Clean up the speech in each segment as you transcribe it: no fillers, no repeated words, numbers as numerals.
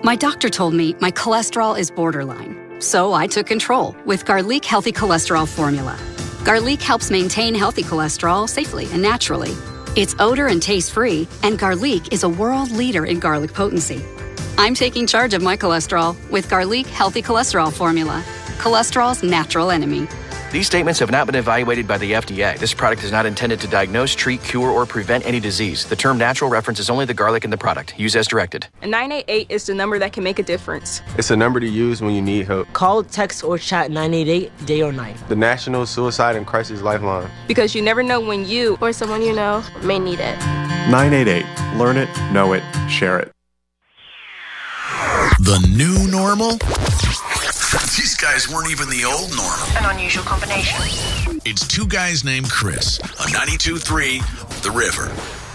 My doctor told me my cholesterol is borderline, so I took control with Garlic Healthy Cholesterol Formula. Garlic helps maintain healthy cholesterol safely and naturally. It's odor and taste-free, and Garlic is a world leader in garlic potency. I'm taking charge of my cholesterol with Garlic Healthy Cholesterol Formula, cholesterol's natural enemy. These statements have not been evaluated by the FDA. This product is not intended to diagnose, treat, cure, or prevent any disease. The term natural references only the garlic in the product. Use as directed. And 988 is the number that can make a difference. It's a number to use when you need help. Call, text, or chat 988 day or night. The National Suicide and Crisis Lifeline. Because you never know when you or someone you know may need it. 988. Learn it, know it, share it. The new normal? These guys weren't even the old normal. An unusual combination. It's two guys named Chris on 92.3 The River.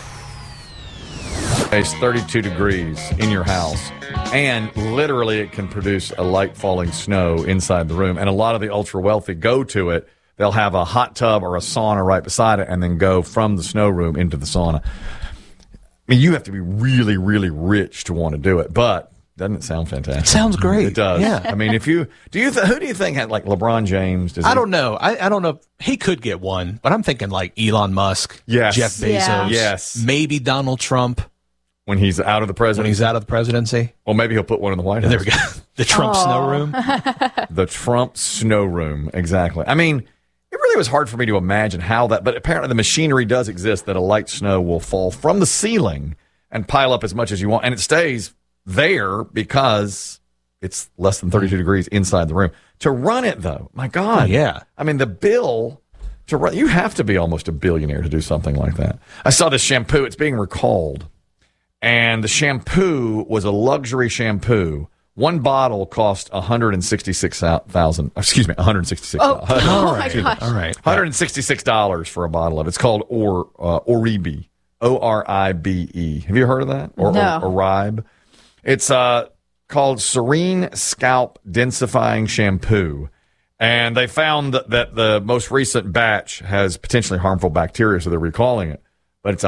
It's 32 degrees in your house, and literally it can produce a light falling snow inside the room. And a lot of the ultra wealthy go to it. They'll have a hot tub or a sauna right beside it and then go from the snow room into the sauna. I mean, you have to be really, really rich to want to do it, but doesn't it sound fantastic? Sounds great. It does. Yeah. I mean, who do you think had like LeBron James? I don't know. I don't know. He could get one, but I'm thinking like Elon Musk, yes. Jeff Bezos, yes, maybe Donald Trump when he's out of the presidency. When he's out of the presidency. Well, maybe he'll put one in the White House. There we go. The Trump snow room. The Trump snow room. Exactly. I mean, it really was hard for me to imagine how that, but apparently the machinery does exist that a light snow will fall from the ceiling and pile up as much as you want, and it stays there because it's less than 32 degrees inside the room. To run it, though, my God. Oh, yeah. I mean, the bill to run, you have to be almost a billionaire to do something like that. I saw this shampoo. It's being recalled. And the shampoo was a luxury shampoo. One bottle cost $166,000. Excuse me, $166. Oh my gosh. All right. $166 for a bottle of it. It's called Oribe. Oribe. Have you heard of that? No. Oribe. It's called Serene Scalp Densifying Shampoo. And they found that the most recent batch has potentially harmful bacteria, so they're recalling it. But it's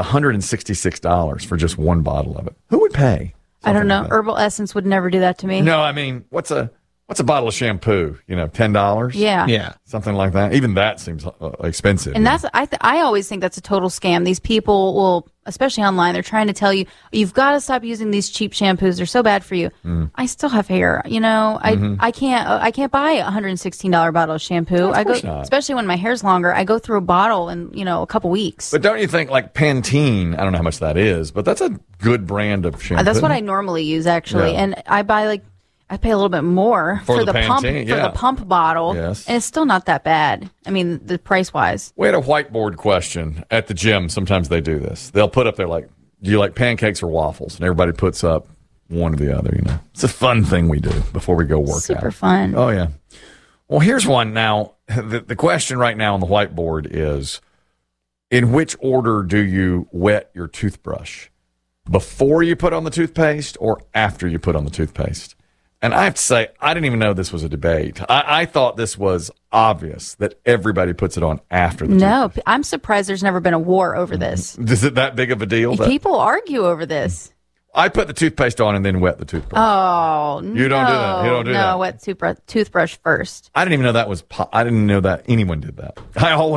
$166 for just one bottle of it. Who would pay? I don't know. Like that? Herbal Essence would never do that to me. No, I mean, what's a bottle of shampoo? $10? Yeah. Something like that. Even that seems expensive. And that's I always think that's a total scam. These people will, especially online, they're trying to tell you you've got to stop using these cheap shampoos. They're so bad for you. I still have hair. I can't buy a $116 bottle of shampoo. Of course not. Especially when my hair's longer. I go through a bottle in a couple weeks. But don't you think like Pantene? I don't know how much that is, but that's a good brand of shampoo. That's what I normally use actually, Yeah. and I pay a little bit more for the pump Pantene, for the pump bottle, Yes. and it's still not that bad. I mean, the price wise. We had a whiteboard question at the gym. Sometimes they do this. They'll put up there like, do you like pancakes or waffles? And everybody puts up one or the other. It's a fun thing we do before we go work out. Super fun. Oh, yeah. Well, here's one now. The question right now on the whiteboard is, in which order do you wet your toothbrush? Before you put on the toothpaste or after you put on the toothpaste? And I have to say, I didn't even know this was a debate. I thought this was obvious that everybody puts it on after the toothpaste. I'm surprised there's never been a war over this. Is it that big of a deal? People argue over this. I put the toothpaste on and then wet the toothbrush. Oh, You don't do that. You don't do that. No, wet toothbrush first. I didn't even know that was. I didn't know that anyone did that. I always